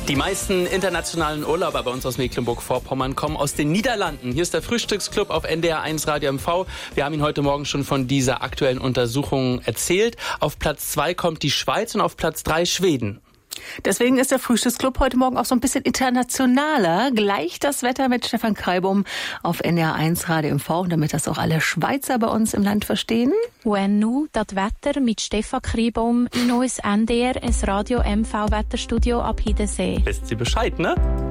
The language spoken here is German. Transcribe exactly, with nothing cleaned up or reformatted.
Die meisten internationalen Urlauber bei uns aus Mecklenburg-Vorpommern kommen aus den Niederlanden. Hier ist der Frühstücksclub auf N D R eins Radio M V. Wir haben Ihnen heute Morgen schon von dieser aktuellen Untersuchung erzählt. Auf Platz zwei kommt die Schweiz und auf Platz drei Schweden. Deswegen ist der Frühstücksclub heute Morgen auch so ein bisschen internationaler. Gleich das Wetter mit Stefan Kreibum auf N D R eins Radio M V. Und damit das auch alle Schweizer bei uns im Land verstehen. Und nun das Wetter mit Stefan Kreibum in unser N D R, ein Radio M V-Wetterstudio ab Hidesee. Wisst ihr Bescheid, ne?